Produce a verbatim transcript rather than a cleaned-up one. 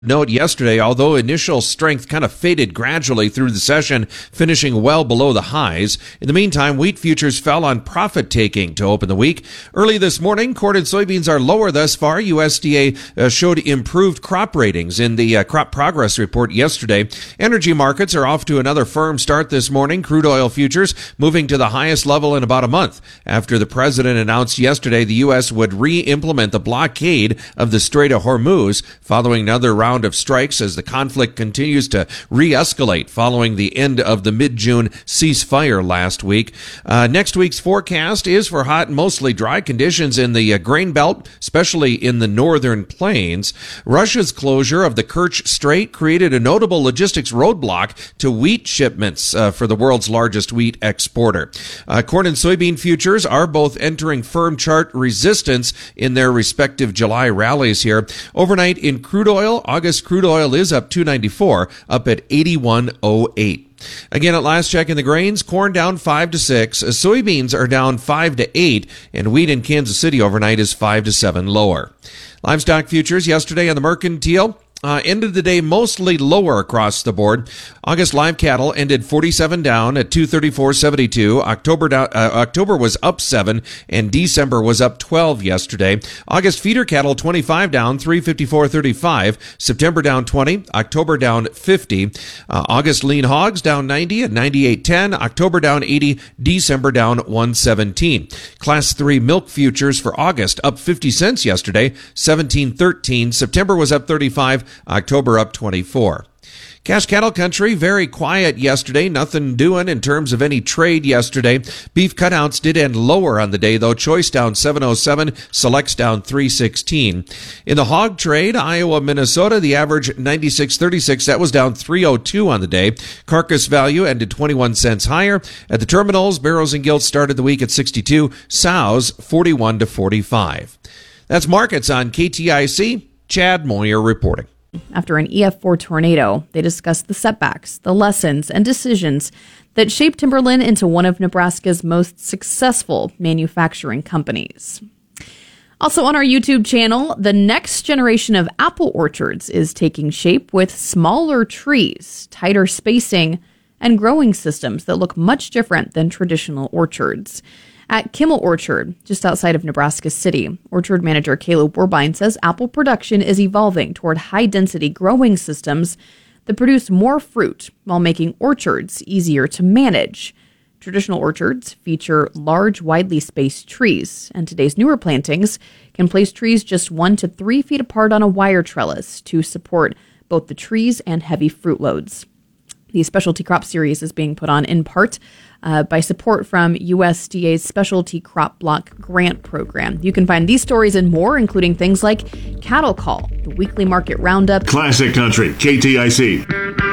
Note yesterday, although initial strength kind of faded gradually through the session, finishing well below the highs. In the meantime, wheat futures fell on profit-taking to open the week. Early this morning, corn and soybeans are lower thus far. U S D A uh, showed improved crop ratings in the uh, crop progress report yesterday. Energy markets are off to another firm start this morning. Crude oil futures moving to the highest level in about a month after the president announced yesterday the U S would re-implement the blockade of the Strait of Hormuz following another round of strikes as the conflict continues to re-escalate following the end of the mid-June ceasefire last week. Uh, next week's forecast is for hot and mostly dry conditions in the uh, grain belt, especially in the northern plains. Russia's closure of the Kerch Strait created a notable logistics roadblock to wheat shipments uh, for the world's largest wheat exporter. Uh, corn and soybean futures are both entering firm chart resistance in their respective July rallies here. Overnight in crude oil, August crude oil is up two ninety-four, up at eighty-one oh eight. Again, at last check in the grains, corn down five to six, soybeans are down five to eight, and wheat in Kansas City overnight is five to seven lower. Livestock futures yesterday on the mercantile Uh, ended the day mostly lower across the board. August live cattle ended forty-seven down at two thirty-four seventy-two. October down, uh, October was up seven, and December was up twelve yesterday. August feeder cattle twenty-five down, three fifty-four thirty-five. September down twenty. October down fifty. Uh, August lean hogs down ninety at ninety-eight ten. October down eighty. December down one seventeen. Class three milk futures for August up fifty cents yesterday, seventeen thirteen. September was up thirty-five. October up twenty-four. Cash cattle country, very quiet yesterday. Nothing doing in terms of any trade yesterday. Beef cutouts did end lower on the day, though. Choice down seven oh seven, selects down three sixteen. In the hog trade, Iowa, Minnesota, the average ninety-six thirty-six. That was down three oh two on the day. Carcass value ended twenty-one cents higher. At the terminals, barrows and gilts started the week at sixty-two. Sows forty-one to forty-five. That's markets on K T I C. Chad Moyer reporting. After an E F four tornado, they discussed the setbacks, the lessons, and decisions that shaped Timberland into one of Nebraska's most successful manufacturing companies. Also on our YouTube channel, the next generation of apple orchards is taking shape with smaller trees, tighter spacing, and growing systems that look much different than traditional orchards. At Kimmel Orchard, just outside of Nebraska City, orchard manager Caleb Worbine says apple production is evolving toward high-density growing systems that produce more fruit while making orchards easier to manage. Traditional orchards feature large, widely spaced trees, and today's newer plantings can place trees just one to three feet apart on a wire trellis to support both the trees and heavy fruit loads. The Specialty Crop Series is being put on in part uh, by support from U S D A's Specialty Crop Block Grant Program. You can find these stories and more, including things like Cattle Call, the weekly market roundup. Classic Country, K T I C.